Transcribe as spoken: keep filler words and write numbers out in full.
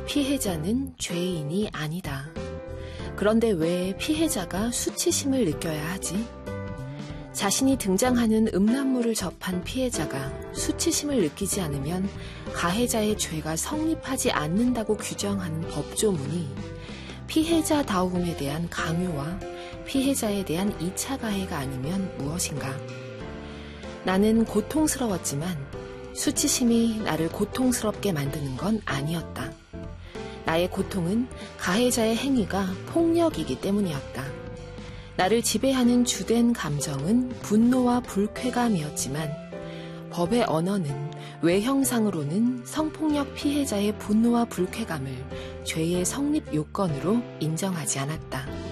피해자는 죄인이 아니다. 그런데 왜 피해자가 수치심을 느껴야 하지? 자신이 등장하는 음란물을 접한 피해자가 수치심을 느끼지 않으면 가해자의 죄가 성립하지 않는다고 규정하는 법조문이 피해자다움에 대한 강요와 피해자에 대한 이 차 가해가 아니면 무엇인가? 나는 고통스러웠지만 수치심이 나를 고통스럽게 만드는 건 아니었다. 나의 고통은 가해자의 행위가 폭력이기 때문이었다. 나를 지배하는 주된 감정은 분노와 불쾌감이었지만 법의 언어는 외형상으로는 성폭력 피해자의 분노와 불쾌감을 죄의 성립 요건으로 인정하지 않았다.